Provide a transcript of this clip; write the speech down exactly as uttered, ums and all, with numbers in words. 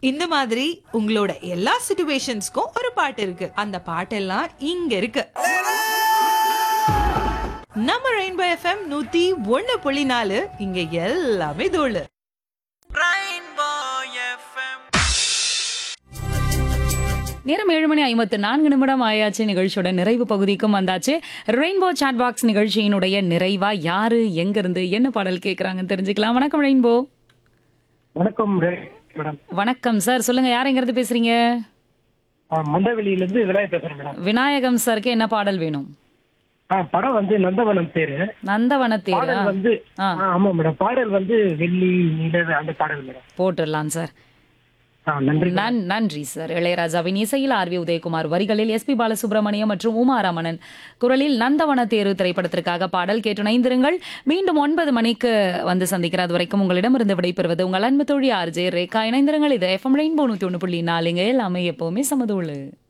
இந்த மாதிரி உங்களோட எல்லா சிச்சுவேஷன்ஸ்க்கும் ஒரு பாட்டு இருக்கு. அந்த பாட்டெல்லாம் இங்க இருக்கு. நம்ம ரெயின்போ எஃப்எம் நூத்தி ஒண்ணு புள்ளி நாலு, இங்க எல்லாமே தோழு. நேரம் ஏழு மணி ஐம்பத்து நான்கு நிமிடம் ஆயாச்சு. நிகழ்ச்சியோட நிறைவு பகுதிக்கும் வந்தாச்சு. ரெயின்போ சாட் பாக்ஸ் நிகழ்ச்சியினுடைய நிறைவா யாரு எங்க இருந்து என்ன பாடல் கேக்குறாங்கன்னு தெரிஞ்சுக்கலாம். வணக்கம் ரெயின்போ. வணக்கம் மேடம். வணக்கம் சார், சொல்லுங்க யார் எங்க இருந்து பேசுறீங்க? மண்டவெளியில இருந்து விநாயகர் பேசுறேன் மேடம். விநாயகம் சாருக்கு என்ன பாடல் வேணும்? படம் வந்து நந்தவனம் பேரு. நந்தவனத்தேரு பாடல் வந்து ஆமா மேடம். பாடல் வந்து வெள்ளி நிலவு அந்த பாடல் மேடம். போட்டுடலாம் சார். நன்றி நன்றி சார். இளையராஜாவின் இசையில் ஆர் வி உதயகுமார் வரிகளில் எஸ் பி பாலசுப்ரமணியம் மற்றும் உமாராமணன் குரலில் நந்தவன தேரு திரைப்படத்திற்காக பாடல் கேட்டு இணைந்திருங்கள். மீண்டும் ஒன்பது மணிக்கு வந்து சந்திக்கிற அது வரைக்கும் உங்களிடமிருந்து விடைபெறுவது உங்கள் அன்பு தோழி ஆர் ஜே ரேகா. இணைந்திருங்கள். இது எஃப்எம் ரெயின்போ நூத்தி ஒன்று புள்ளி நாலுங்க. எல்லாமே எப்பவுமே சமதூளு.